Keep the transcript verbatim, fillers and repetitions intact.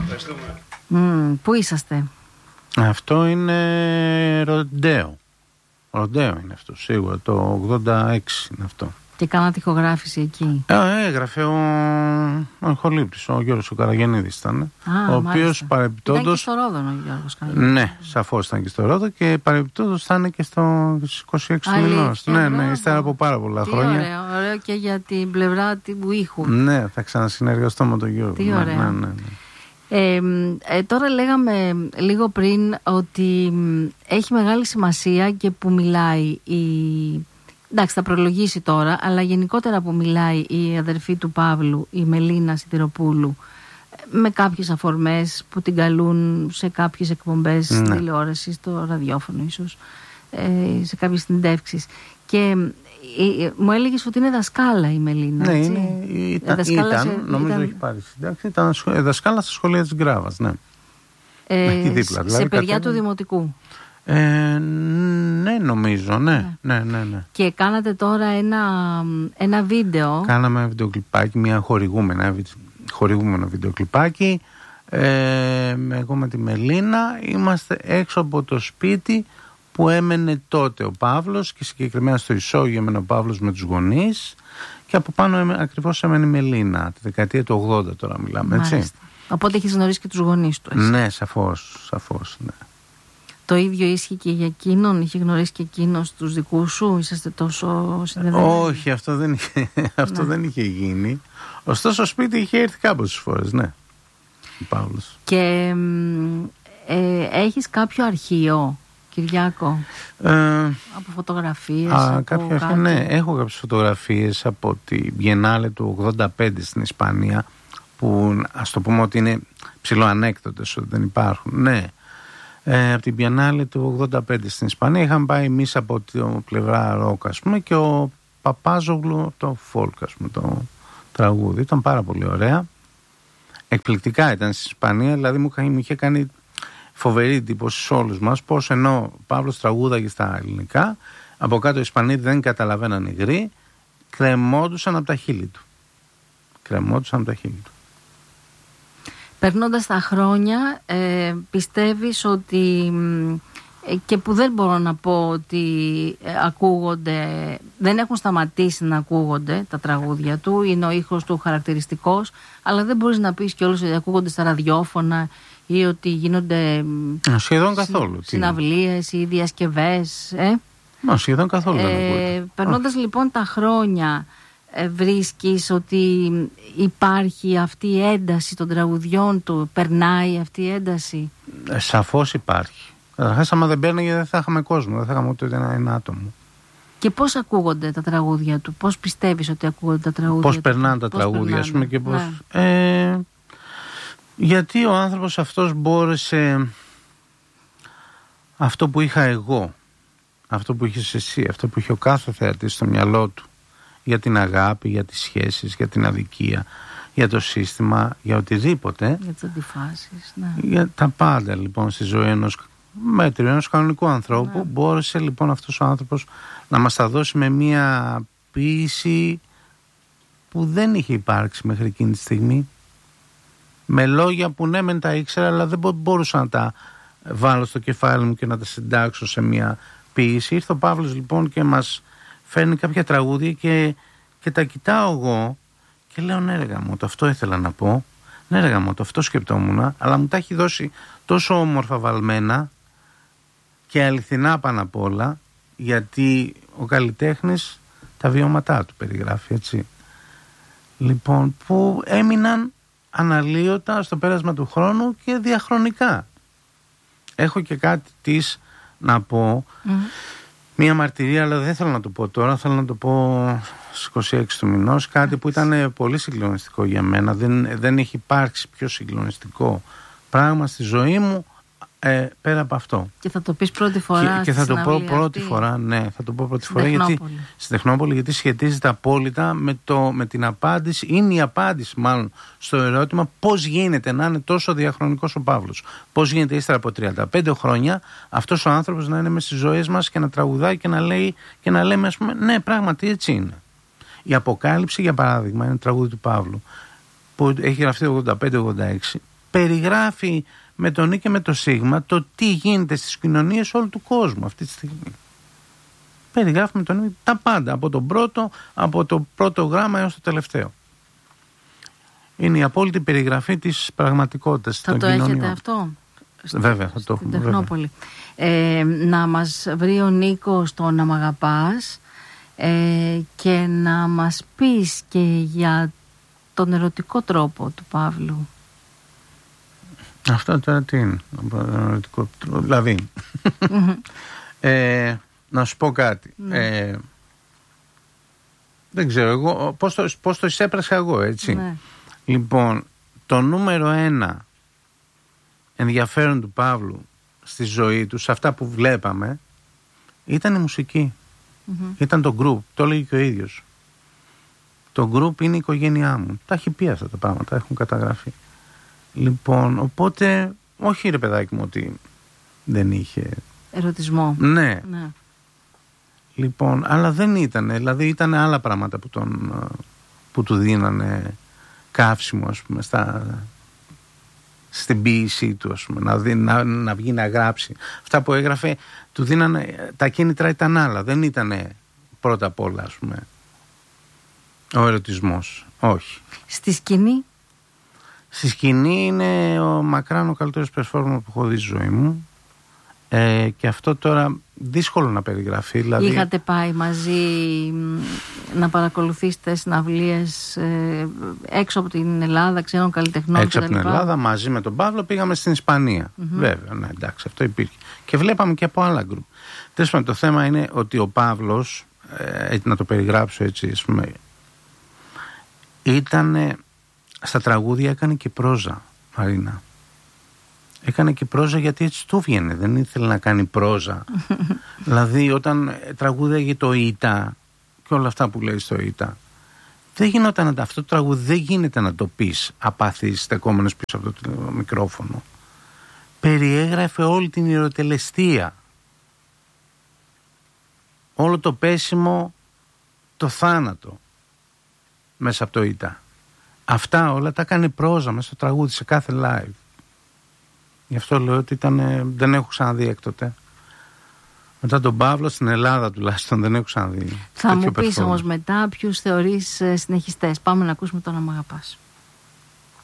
Mm, πού είσαστε? Αυτό είναι Ροντέο. Ροντέο είναι αυτό, σίγουρα. Το ογδόντα έξι είναι αυτό. Και κάνατε ηχογράφηση εκεί? Ε, έγραφε ο, ο ηχολήπτης, ο Γιώργος ο Καραγεννίδης ήταν. Α, ο οποίος παρεμπιπτόντως. Ήταν και στο Ρόδο ο Γιώργος Καραγεννίδης. Ναι, σαφώς ήταν και στο Ρόδο και παρεμπιπτόντως θα είναι και στο είκοσι έξι του μηνός. Ναι, ναι, ύστερα από πάρα πολλά Τι χρόνια. Ωραίο, ωραίο και για την πλευρά του ήχου. Ναι, θα ξανασυνεργαστώ με τον Γιώργο. Τι ναι, ωραία. ναι, ναι, ναι. Ε, ε, τώρα λέγαμε λίγο πριν ότι έχει μεγάλη σημασία και που μιλάει η... Εντάξει, θα προλογίσει τώρα, αλλά γενικότερα που μιλάει η αδερφή του Παύλου, η Μελίνα Σιδηροπούλου, με κάποιες αφορμές που την καλούν σε κάποιες εκπομπές, ναι, τηλεόραση, στο ραδιόφωνο ίσως, ε, σε κάποιες συνεντεύξεις. Και ε, μου έλεγες ότι είναι δασκάλα η Μελίνα. Ναι, έτσι? είναι, ήταν, δασκάλα ήταν σε, νομίζω ήταν... έχει πάρει συντάξη, ήταν δασκάλα στα σχολεία της Γκράβας, ναι. Ε, δίπλα, δηλαδή, σε παιδιά κατέβη... του Δημοτικού. Ε, ναι, νομίζω, ναι, ναι, ναι, ναι, ναι. Και κάνατε τώρα ένα, ένα βίντεο. Κάναμε βιντεοκλιπάκι, μια χορηγούμενα, χορηγούμενο βιντεοκλιπάκι. Ε, εγώ με τη Μελίνα είμαστε έξω από το σπίτι που έμενε τότε ο Παύλος και συγκεκριμένα στο Ισόγειο έμενε ο Παύλος με τους γονείς και από πάνω έμενε, ακριβώς έμενε η Μελίνα, τη δεκαετία του ογδόντα τώρα μιλάμε, έτσι. Μάλιστα. Οπότε έχεις γνωρίσει και τους γονείς του, έτσι. Ναι, σαφώς, σαφώς, ναι. Το ίδιο ίσχυε και για εκείνον, είχε γνωρίσει και εκείνος τους δικούς σου, είσαστε τόσο συνδεδεμένοι? Όχι, αυτό δεν είχε, αυτό δεν είχε γίνει. Ωστόσο, σπίτι είχε έρθει κάποιες φορές, ναι. Ο Παύλος. Και ε, έχεις κάποιο αρχείο, Κυριάκο, ε, από φωτογραφίες? Α, από κάποια αρχή, ναι, έχω κάποιες φωτογραφίες από τη Βιενάλε του ογδόντα πέντε στην Ισπανία, που ας το πούμε ότι είναι ψιλοανέκδοτες, ότι δεν υπάρχουν, ναι. Ε, από την Biennale του ογδόντα πέντε στην Ισπανία είχαμε πάει εμείς από την πλευρά ροκ, ας πούμε, και ο Παπάζογλου το folk, ας πούμε, το τραγούδι. Ήταν πάρα πολύ ωραία. Εκπληκτικά ήταν στην Ισπανία, δηλαδή μου είχε κάνει φοβερή εντύπωση σε όλους μας πως ενώ ο Παύλος τραγούδαγε στα ελληνικά, από κάτω οι Ισπανοί δεν καταλαβαίναν οι Γροί, κρεμόντουσαν από τα χείλη του. Κρεμόντουσαν από τα χείλη του. Περνώντας τα χρόνια, ε, πιστεύεις ότι, ε, και που δεν μπορώ να πω ότι ε, ακούγονται, δεν έχουν σταματήσει να ακούγονται τα τραγούδια του, είναι ο ήχος του χαρακτηριστικός, αλλά δεν μπορείς να πεις κιόλας ότι ακούγονται στα ραδιόφωνα ή ότι γίνονται σχεδόν καθόλου συναυλίες ή διασκευές. Ε? Μα, σχεδόν καθόλου δεν ε, Περνώντας λοιπόν τα χρόνια, βρίσκεις ότι υπάρχει αυτή η ένταση των τραγουδιών του, περνάει αυτή η ένταση? Ε, σαφώς υπάρχει. Καταρχάς, άμα δεν παίρναγε δεν θα είχαμε κόσμο, δεν θα είχαμε ούτε ένα, ένα άτομο. Και πώς ακούγονται τα τραγούδια του, πώς πιστεύεις ότι ακούγονται τα τραγούδια πώς του? περνάνε τα πώς τραγούδια, περνάνε, ας πούμε, και πώς... Ναι. Ε, γιατί ο άνθρωπος αυτός μπόρεσε αυτό που είχα εγώ, αυτό που είχες εσύ, αυτό που είχε ο κάθε θεατής στο μυαλό του, για την αγάπη, για τις σχέσεις, για την αδικία, για το σύστημα, για οτιδήποτε. Για τις αντιφάσεις, ναι. Για τα πάντα λοιπόν στη ζωή ενός μέτριου, ενός κανονικού ανθρώπου. Ναι. Μπόρεσε λοιπόν αυτός ο άνθρωπος να μας τα δώσει με μια ποίηση που δεν είχε υπάρξει μέχρι εκείνη τη στιγμή. Με λόγια που ναι μεν τα ήξερα, αλλά δεν μπορούσα να τα βάλω στο κεφάλι μου και να τα συντάξω σε μια ποίηση. Ήρθε ο Παύλος λοιπόν και μας φέρνει κάποια τραγούδια και, και τα κοιτάω εγώ και λέω ναι ρε γαμώτο, αυτό ήθελα να πω, ναι ρε γαμώτο, αυτό σκεπτόμουν, αλλά μου τα έχει δώσει τόσο όμορφα βαλμένα και αληθινά πάνω απ' όλα, γιατί ο καλλιτέχνης τα βιώματά του περιγράφει, έτσι. Λοιπόν, που έμειναν αναλύωτα στο πέρασμα του χρόνου και διαχρονικά. Έχω και κάτι της να πω, mm. μία μαρτυρία, αλλά δεν θέλω να το πω τώρα, θέλω να το πω στις είκοσι έξι του μηνός, κάτι που ήταν πολύ συγκλονιστικό για μένα. Δεν, δεν έχει υπάρξει πιο συγκλονιστικό πράγμα στη ζωή μου ε, πέρα από αυτό. Και θα το πεις πρώτη φορά? Και, και θα το πω πρώτη αυτή. φορά, ναι, θα το πω πρώτη στην φορά Τεχνόπολη. γιατί, στην Τεχνόπολη, γιατί σχετίζεται απόλυτα με, το, με την απάντηση, είναι η απάντηση μάλλον στο ερώτημα πώς γίνεται να είναι τόσο διαχρονικός ο Παύλος. Πώς γίνεται ύστερα από τριάντα πέντε χρόνια αυτός ο άνθρωπος να είναι μες στις ζωές μας και να τραγουδάει και να λέει και να λέμε, ας πούμε, ναι, πράγματι έτσι είναι. Η Αποκάλυψη, για παράδειγμα, είναι τραγούδι του Παύλου που έχει γραφτεί ογδόντα πέντε ογδόντα έξι περιγράφει με τον Ι και με το Σίγμα το τι γίνεται στις κοινωνίες όλου του κόσμου αυτή τη στιγμή. Περιγράφει με τον Ι τα πάντα, από τον πρώτο, από το πρώτο γράμμα έως το τελευταίο. Είναι η απόλυτη περιγραφή της πραγματικότητας των κοινωνιών. Θα το έχετε αυτό? Βέβαια, θα το έχουμε. Τεχνόπολη. Ε, να μας βρει ο Νίκος το «Να μ' αγαπάς» ε, και να μας πεις και για τον ερωτικό τρόπο του Παύλου. Αυτό τώρα τι είναι? Ερωτικό τρόπο, δηλαδή ε, να σου πω κάτι. Mm. ε, δεν ξέρω εγώ πώς το, πώς το εισέπραξα εγώ, έτσι. Mm. Λοιπόν, το νούμερο ένα ενδιαφέρον του Παύλου στη ζωή του, σε αυτά που βλέπαμε, ήταν η μουσική. Mm-hmm. Ήταν το group, το έλεγε και ο ίδιος. Το group είναι η οικογένειά μου. Τα έχει πει αυτά τα πράγματα, έχουν καταγραφεί. Λοιπόν, οπότε, όχι ρε παιδάκι μου ότι δεν είχε ερωτισμό. Ναι. ναι. Λοιπόν, αλλά δεν ήταν, δηλαδή ήταν άλλα πράγματα που, τον, που του δίνανε καύσιμο, ας πούμε, στα, στην ποίησή του, ας πούμε, να, δει, να, να βγει να γράψει. Αυτά που έγραφε, του δίνανε, τα κίνητρα ήταν άλλα, δεν ήταν πρώτα απ' όλα, ας πούμε, ο ερωτισμός, όχι. Στη σκηνή? Στη σκηνή είναι ο μακράν ο καλύτερος performer που έχω δει στη ζωή μου. Ε, και αυτό τώρα δύσκολο να περιγραφεί. Δηλαδή... Είχατε πάει μαζί να παρακολουθήσετε συναυλίες ε, έξω από την Ελλάδα, ξένων καλλιτεχνών? Έξω από την Ελλάδα, μαζί με τον Παύλο πήγαμε στην Ισπανία. Mm-hmm. Βέβαια, ναι, εντάξει, αυτό υπήρχε. Και βλέπαμε και από άλλα γκρουπ. Τέλος πάντων, το θέμα είναι ότι ο Παύλος, ε, να το περιγράψω έτσι, ας πούμε, ήταν στα τραγούδια, έκανε και πρόζα, Μαρίνα. Έκανε και πρόζα γιατί έτσι του βγαίνει. Δεν ήθελε να κάνει πρόζα. Δηλαδή όταν τραγούδαγε το Ήτα και όλα αυτά που λέει στο Ήτα, δεν γινόταν αυτό το τραγούδι, δεν γίνεται να το πεις απάθης στεκόμενος πίσω από το μικρόφωνο. Περιέγραφε όλη την ιεροτελεστία, όλο το πέσιμο, το θάνατο μέσα από το Ήτα. Αυτά όλα τα έκανε πρόζα μέσα στο τραγούδι, σε κάθε live. Γι' αυτό λέω ότι ήταν, δεν έχω ξαναδεί έκτοτε. Μετά τον Παύλο στην Ελλάδα τουλάχιστον δεν έχω ξαναδεί. Θα μου πεις όμως μετά ποιους θεωρείς συνεχιστές. Πάμε να ακούσουμε το «Να μ' αγαπάς».